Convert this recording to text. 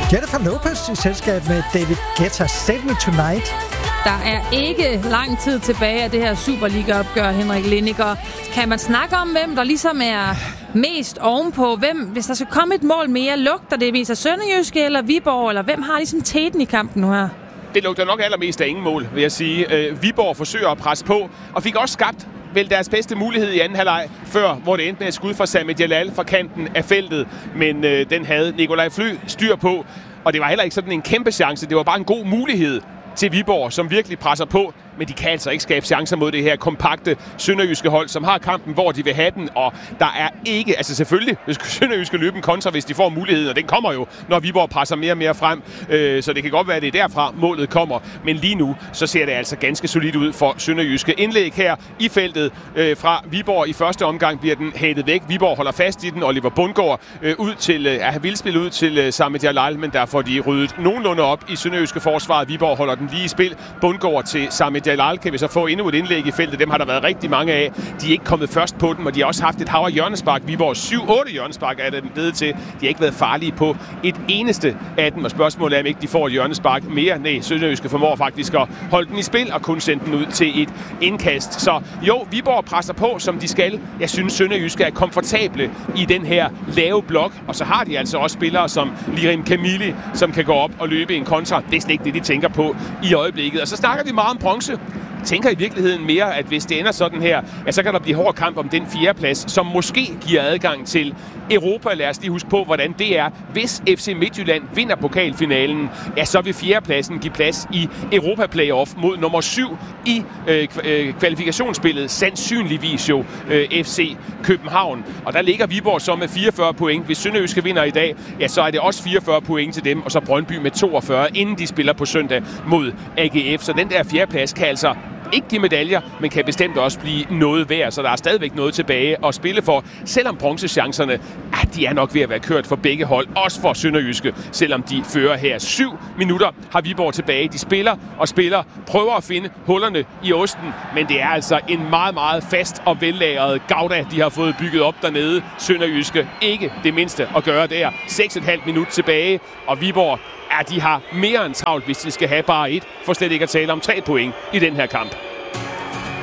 Jennifer Lopez i selskab med David Guetta, Save Me Tonight. Der er ikke lang tid tilbage af det her Superliga-opgør, Henrik Lindiger. Kan man snakke om, hvem der ligesom er mest ovenpå? Hvis der skal komme et mål mere, lugter det mest af Sønderjyske eller Viborg, eller hvem har ligesom teten i kampen nu her? Det lugter nok allermest af ingen mål, vil jeg sige. Viborg forsøger at presse på, og fik også skabt vel deres bedste mulighed i anden halvleg før, hvor det endte med et skud fra Sami Jalal fra kanten af feltet. Men den havde Nikolaj Fly styr på, og det var heller ikke sådan en kæmpe chance. Det var bare en god mulighed til Viborg, som virkelig presser på, men de kan altså ikke skabe chancer mod det her kompakte sønderjyske hold, som har kampen, hvor de vil have den, og der er ikke, altså selvfølgelig, hvis sønderjyske løbe en kontra, hvis de får muligheden, og den kommer jo, når Viborg presser mere og mere frem, så det kan godt være, at det er derfra målet kommer, men lige nu, så ser det altså ganske solidt ud for sønderjyske. Indlæg her i feltet fra Viborg i første omgang bliver den hættet væk. Viborg holder fast i den, Oliver Bundgaard vil spille ud til Sami Jalal, men der får de ryddet nogenlunde op i sønderjyske forsvaret. Viborg holder den lige i spil. Bundgaard til Sami Jalal kan vi så få endnu et indlæg i feltet. Dem har der været rigtig mange af. De er ikke kommet først på dem, og de har også haft et hav af hjørnespark. Viborg 7-8 hjørnespark er det blevet til. De har ikke været farlige på et eneste af dem, og spørgsmålet er, om ikke de får et hjørnespark mere. Nej, sønderjyske formår faktisk at holde den i spil og kun sende den ud til et indkast. Så jo, Viborg presser på, som de skal. Jeg synes, sønderjyske er komfortable i den her lave blok, og så har de altså også spillere som Lirim Kamili, som kan gå op og løbe en kontra. Det er slet ikke det, de tænker på i øjeblikket. Og så snakker vi meget om bronze. Jeg tænker i virkeligheden mere, at hvis det ender sådan her, ja, så kan der blive hård kamp om den fjerdeplads, som måske giver adgang til Europa. Lad os lige huske på, hvordan det er. Hvis FC Midtjylland vinder pokalfinalen, ja, så vil fjerdepladsen give plads i Europa-playoff mod nummer 7 i kvalifikationsspillet, sandsynligvis jo FC København. Og der ligger Viborg så med 44 point. Hvis Sønderjyske vinder i dag, ja, så er det også 44 point til dem, og så Brøndby med 42, inden de spiller på søndag mod AGF. Så den der fjerdeplads kan altså ikke give medaljer, men kan bestemt også blive noget værd, så der er stadigvæk noget tilbage at spille for, selvom bronzechancerne, de er nok ved at være kørt for begge hold, også for Sønderjyske, selvom de fører her. 7 minutter har Viborg tilbage. De spiller, prøver at finde hullerne i osten, men det er altså en meget, meget fast og vellagret gauda, de har fået bygget op dernede. Sønderjyske ikke det mindste at gøre der. 6,5 minut tilbage, og Viborg, de har mere end travlt, hvis de skal have bare et, for slet ikke at tale om 3 point i den her kamp.